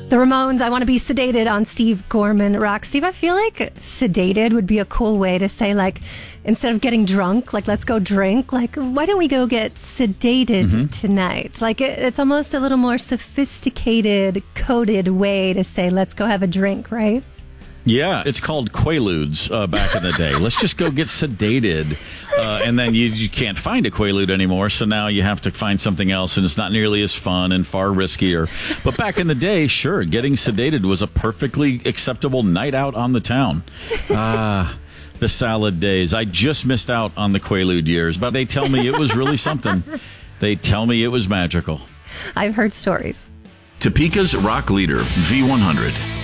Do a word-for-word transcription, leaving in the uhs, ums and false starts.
The Ramones, I Want to Be Sedated on Steve Gorman Rock. Steve, I feel like sedated would be a cool way to say, like, instead of getting drunk, like, let's go drink. Like, why don't we go get sedated mm-hmm. tonight? Like, it, it's almost a little more sophisticated, coded way to say, let's go have a drink, right? Yeah, it's called Quaaludes uh, back in the day. Let's just go get sedated. Uh, and then you, you can't find a Quaalude anymore, so now you have to find something else, and it's not nearly as fun and far riskier. But back in the day, sure, getting sedated was a perfectly acceptable night out on the town. Ah, the salad days. I just missed out on the Quaalude years, but they tell me it was really something. They tell me it was magical. I've heard stories. Topeka's rock leader, V one hundred.